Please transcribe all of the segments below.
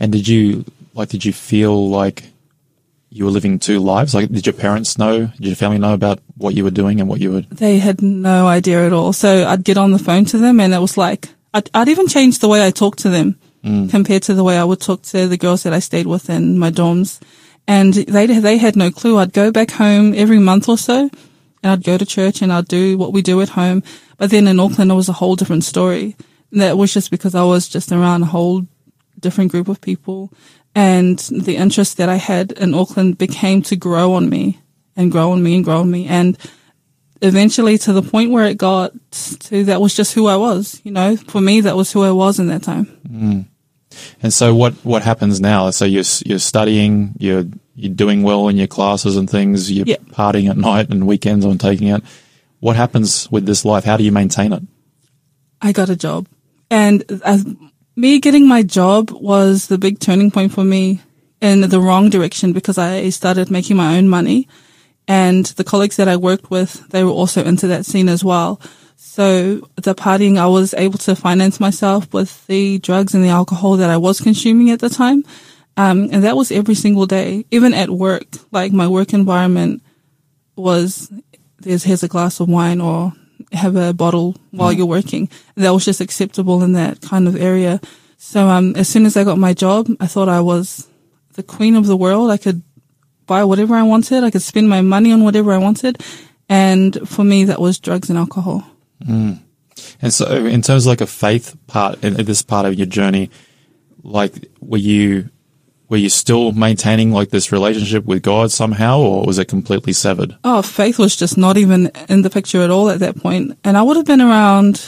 And did you feel like you were living two lives? Like, did your parents know, did your family know about what you were doing and what you were? They had no idea at all. So I'd get on the phone to them and it was like, I'd even change the way I talked to them compared to the way I would talk to the girls that I stayed with in my dorms. And they had no clue. I'd go back home every month or so and I'd go to church and I'd do what we do at home. But then in Auckland, it was a whole different story. And that was just because I was just around a whole different group of people. And the interest that I had in Auckland became to grow on me and grow on me and grow on me. And eventually to the point where it got to, that was just who I was. You know, for me, that was who I was in that time. Mm. And so what happens now? So you're studying, you're doing well in your classes and things, you're partying at night and weekends on taking it. What happens with this life? How do you maintain it? I got a job. And me getting my job was the big turning point for me in the wrong direction because I started making my own money. And the colleagues that I worked with, they were also into that scene as well. So the partying, I was able to finance myself with the drugs and the alcohol that I was consuming at the time. And that was every single day, even at work. Like my work environment was, here's a glass of wine or have a bottle while you're working. That was just acceptable in that kind of area. So as soon as I got my job, I thought I was the queen of the world. I could buy whatever I wanted. I could spend my money on whatever I wanted. And for me, that was drugs and alcohol. Mm. And so in terms of like a faith part, in this part of your journey, like were you still maintaining like this relationship with God somehow, or was it completely severed? Oh, faith was just not even in the picture at all at that point. And I would have been around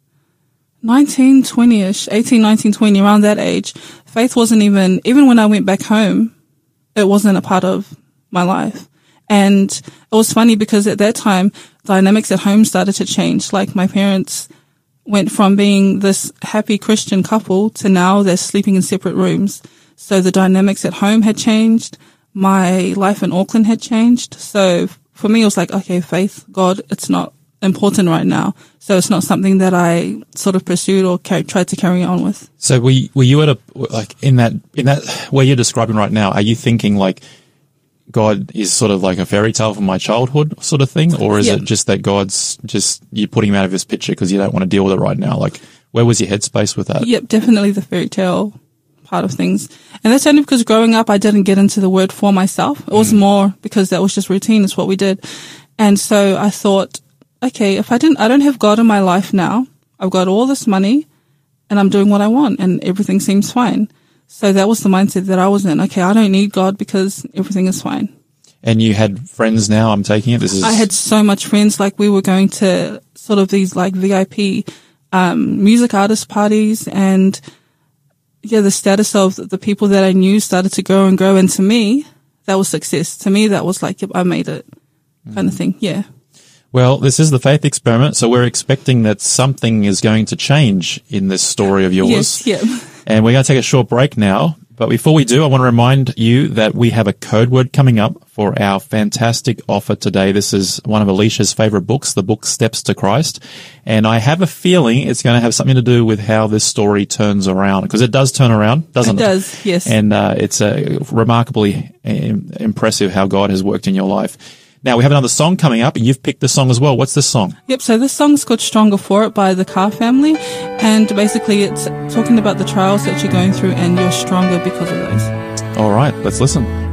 19, 20-ish, 18, 19, 20, around that age. Faith wasn't even when I went back home, it wasn't a part of my life. And it was funny because at that time, dynamics at home started to change. Like my parents went from being this happy Christian couple to now they're sleeping in separate rooms. So the dynamics at home had changed. My life in Auckland had changed. So for me, it was like, okay, faith, God, it's not important right now. So it's not something that I sort of pursued or tried to carry on with. So were you at in that where you're describing right now, are you thinking like God is sort of like a fairy tale from my childhood sort of thing? Or is it just that God's just, you're putting him out of his picture because you don't want to deal with it right now? Like where was your headspace with that? Yep, definitely the fairy tale part of things. And that's only because growing up, I didn't get into the word for myself. It was more because that was just routine. It's what we did. And so I thought, okay, if I don't have God in my life now, I've got all this money and I'm doing what I want and everything seems fine. So that was the mindset that I was in. Okay, I don't need God because everything is fine. And you had friends now, I'm taking it? I had so much friends. Like we were going to sort of these like VIP music artist parties, and the status of the people that I knew started to grow and grow. And to me, that was success. To me, that was like, yep, I made it kind of thing. Yeah. Well, this is the faith experiment, so we're expecting that something is going to change in this story of yours. Yes, yeah. And we're going to take a short break now. But before we do, I want to remind you that we have a code word coming up for our fantastic offer today. This is one of Alicia's favorite books, the book Steps to Christ. And I have a feeling it's going to have something to do with how this story turns around, because it does turn around, doesn't it? It does, yes. And it's remarkably impressive how God has worked in your life. Now, we have another song coming up, and you've picked the song as well. What's this song? Yep, so this song's called Stronger For It by the Carr Family, and basically it's talking about the trials that you're going through and you're stronger because of those. All right, let's listen.